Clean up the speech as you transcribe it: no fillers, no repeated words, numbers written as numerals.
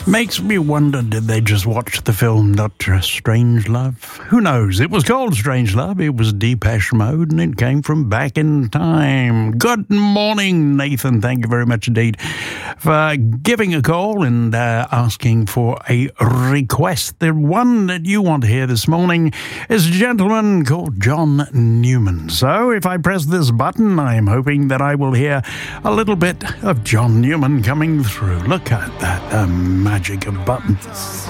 Makes me wonder, did they just watch the film Dr. Strangelove? Who knows? It was called Strangelove, it was Depeche Mode, and it came from back in time. Good morning, Nathan. Thank you very much indeed for giving a call and asking for a request. The one that you want to hear this morning is a gentleman called John Newman. So if I press this button, I'm hoping that I will hear a little bit of John Newman coming through. Look at that, magic of buttons.